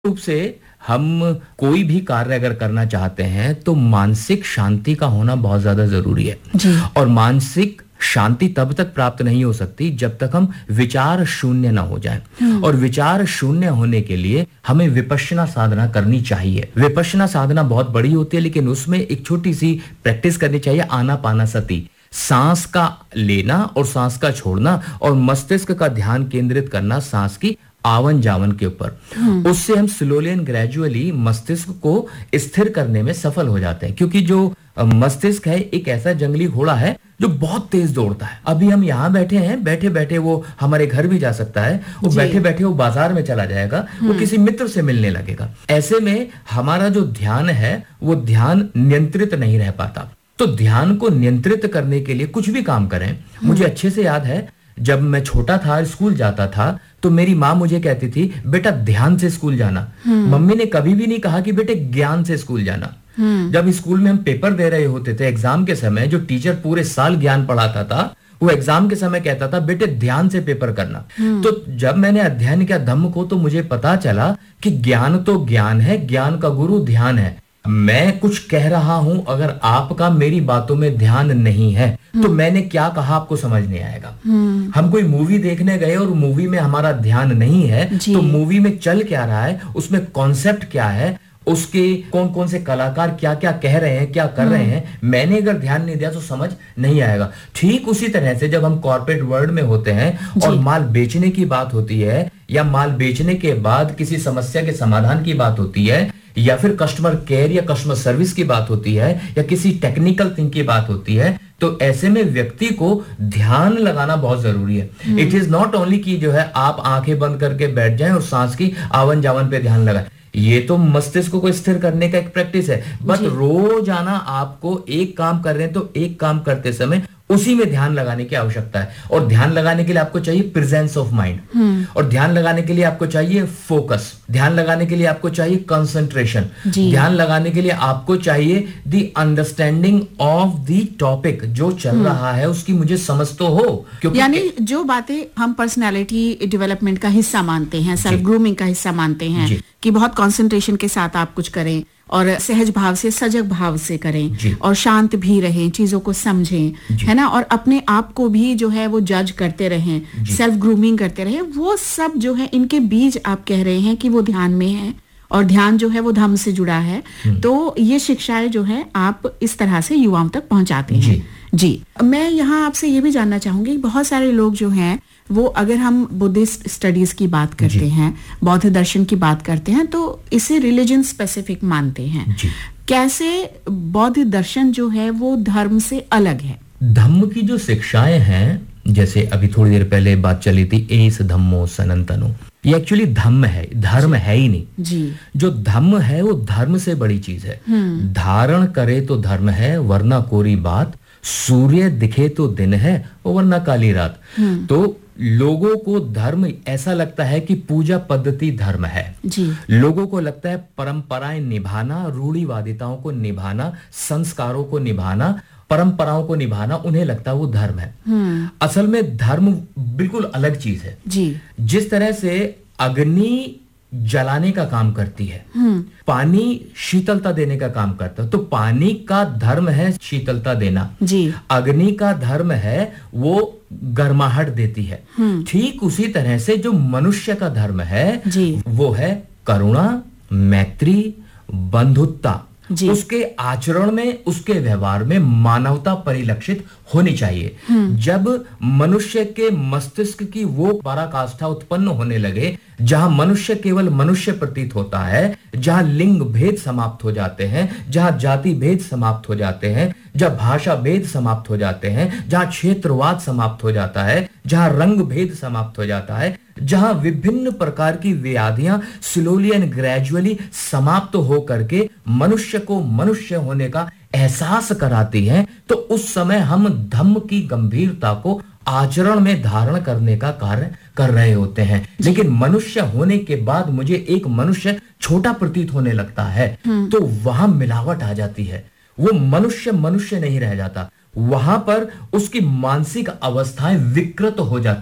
रूप से हम कोई भी कार्य अगर करना चाहते हैं तो मानसिक शांति का होना बहुत ज्यादा जरूरी है जी। और मानसिक शांति तब तक प्राप्त नहीं हो सकती जब तक हम विचार शून्य ना हो जाएं। और विचार शून्य होने के लिए हमें विपश्यना साधना करनी चाहिए। विपश्यना साधना बहुत बड़ी होती है, लेकिन उसमें एक छोटी सी प्रैक्टिस करनी चाहिए, आनापानसति, सांस का लेना और सांस का छोड़ना और मस्तिष्क का ध्यान केंद्रित करना सांस की आवन जावन के ऊपर। उससे हम स्लोली एंड ग्रेजुअली मस्तिष्क को स्थिर करने में सफल हो जाते हैं, क्योंकि जो मस्तिष्क है एक ऐसा जंगली घोड़ा है जो बहुत तेज दौड़ता है। अभी हम यहाँ बैठे हैं, बैठे बैठे वो हमारे घर भी जा सकता है, वो बैठे बैठे वो बाजार में चला जाएगा, वो किसी मित्र से मिलने लगेगा। ऐसे में हमारा जो ध्यान है वो ध्यान नियंत्रित नहीं रह पाता। तो ध्यान को नियंत्रित करने के लिए कुछ भी काम करें। मुझे अच्छे से याद है, जब मैं छोटा था, स्कूल जाता था, तो मेरी माँ मुझे कहती थी, बेटा ध्यान से स्कूल जाना। मम्मी ने कभी भी नहीं कहा कि बेटे ज्ञान से स्कूल जाना। जब स्कूल में हम पेपर दे रहे होते थे एग्जाम के समय, जो टीचर पूरे साल ज्ञान पढ़ाता था, वो एग्जाम के समय कहता था, बेटे ध्यान से पेपर करना। तो जब मैंने अध्ययन किया धम्म को, तो मुझे पता चला कि ज्ञान तो ज्ञान है, ज्ञान का गुरु ध्यान है। मैं कुछ कह रहा हूं, अगर आपका मेरी बातों में ध्यान नहीं है तो मैंने क्या कहा आपको समझ नहीं आएगा। हम कोई मूवी देखने गए और मूवी में हमारा ध्यान नहीं है, तो मूवी में चल क्या रहा है, उसमें कॉन्सेप्ट क्या है, उसके कौन कौन से कलाकार क्या क्या कह रहे हैं, क्या कर रहे हैं, मैंने अगर ध्यान नहीं दिया तो समझ नहीं आएगा। ठीक उसी तरह से जब हम कॉर्पोरेट वर्ल्ड में होते हैं और माल बेचने की बात होती है, या माल बेचने के बाद किसी समस्या के समाधान की बात होती है, या फिर कस्टमर केयर या कस्टमर सर्विस की बात होती है, या किसी टेक्निकल थिंग की बात होती है, तो ऐसे में व्यक्ति को ध्यान लगाना बहुत जरूरी है। इट इज नॉट ओनली कि जो है आप आंखें बंद करके बैठ जाएं और सांस की आवन जावन पे ध्यान लगाएं। ये तो मस्तिष्क को स्थिर करने का एक प्रैक्टिस है, बस रोजाना आपको एक काम कर रहे हैं तो एक काम करते समय उसी में ध्यान लगाने की आवश्यकता है। और ध्यान लगाने के लिए आपको चाहिए प्रेजेंस ऑफ माइंड, और ध्यान लगाने के लिए आपको चाहिए फोकस, ध्यान लगाने के लिए आपको चाहिए कंसंट्रेशन, ध्यान लगाने के लिए आपको चाहिए the understanding of the topic. जो चल रहा है उसकी मुझे समझ तो हो, क्योंकि यानी जो बातें हम पर्सनालिटी डेवलपमेंट का हिस्सा मानते हैं, सेल्फ ग्रूमिंग का हिस्सा मानते हैं कि बहुत कंसंट्रेशन के साथ आप कुछ करें और सहज भाव से, सजग भाव से करें और शांत भी रहें, चीजों को समझें, है ना, और अपने आप को भी जो है वो जज करते रहें, सेल्फ ग्रूमिंग करते रहें, वो सब जो है इनके बीज आप कह रहे हैं कि वो ध्यान में है, और ध्यान जो है वो धम्म से जुड़ा है। तो ये शिक्षाएं जो है आप इस तरह से युवाओं तक पहुंचाते हैं। जी, मैं यहाँ आपसे ये भी जानना चाहूंगी, बहुत सारे लोग जो हैं वो, अगर हम बुद्धिस्ट स्टडीज की बात करते हैं, बौद्ध दर्शन की बात करते हैं, तो इसे रिलीजन स्पेसिफिक मानते हैं। कैसे बौद्ध दर्शन जो है वो धर्म से अलग है? धम्म की जो शिक्षाएं हैं, जैसे अभी थोड़ी देर पहले बात चली थी, एस धम्मो सनातनो, ये एक्चुअली धम्म है, धर्म है ही नहीं जी। जो धम्म है वो धर्म से बड़ी चीज है। धारण करे तो धर्म है, वरना कोरी बात, सूर्य दिखे तो दिन है वरना काली रात। तो लोगों को धर्म ऐसा लगता है कि पूजा पद्धति धर्म है जी। लोगों को लगता है परंपराएं निभाना, रूढ़िवादिताओं को निभाना, संस्कारों को निभाना, परंपराओं को निभाना, उन्हें लगता है वो धर्म है। असल में धर्म बिल्कुल अलग चीज है जी। जिस तरह से अग्नि जलाने का काम करती है, पानी शीतलता देने का काम करता है, तो पानी का धर्म है शीतलता देना जी। अग्नि का धर्म है वो गर्माहट देती है। ठीक उसी तरह से जो मनुष्य का धर्म है जी। वो है करुणा, मैत्री, बंधुत्ता। उसके आचरण में, उसके व्यवहार में मानवता परिलक्षित होनी चाहिए। जब मनुष्य के मस्तिष्क की वो पराकाष्ठा उत्पन्न होने लगे जहां मनुष्य केवल मनुष्य प्रतीत होता है, जहां लिंग भेद समाप्त हो जाते हैं, जहां जाति भेद समाप्त हो जाते हैं, जहां भाषा भेद समाप्त हो जाते हैं, जहां क्षेत्रवाद समाप्त हो जाता है, जहां रंग भेद समाप्त हो जाता है, जहां विभिन्न प्रकार की व्याधियां स्लोली एंड ग्रेजुअली समाप्त हो करके मनुष्य को मनुष्य होने का एहसास कराती हैं, तो उस समय हम धम्म की गंभीरता को आचरण में धारण करने का कार्य कर रहे होते हैं। लेकिन मनुष्य होने के बाद मुझे एक मनुष्य छोटा प्रतीत होने लगता है, तो वहां मिलावट आ जाती है। वो मनुष्य मनुष्य नहीं रह जाता, वहां पर उसकी मानसिक अवस्थाएं विकृत हो जाती हैं।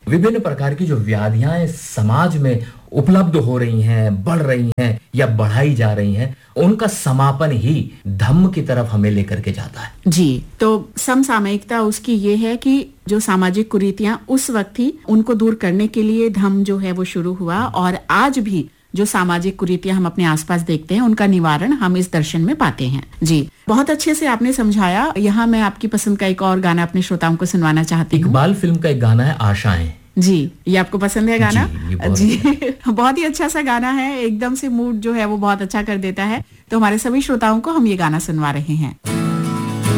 विभिन्न प्रकार की जो व्याधियां समाज में उपलब्ध हो रही हैं, बढ़ रही हैं या बढ़ाई जा रही हैं, उनका समापन ही धम्म की तरफ हमें लेकर के जाता है। जी, तो समसामयिकता उसकी ये है कि जो सामाजिक कुरीतियां उस वक्त थी, उनको दूर करने के लिए धम्म जो है वो शुरू हुआ, और आज भी जो सामाजिक कुरीतियां हम अपने आसपास देखते हैं, उनका निवारण हम इस दर्शन में पाते हैं। जी, बहुत अच्छे से आपने समझाया। यहाँ मैं आपकी पसंद का एक और गाना अपने श्रोताओं को सुनवाना चाहती हूँ। इकबाल फिल्म का एक गाना है आशाएं। जी, ये आपको पसंद है गाना? जी, बहुत ही अच्छा सा गाना है, एकदम से मूड जो है वो बहुत अच्छा कर देता है। तो हमारे सभी श्रोताओं को हम ये गाना सुनवा रहे हैं।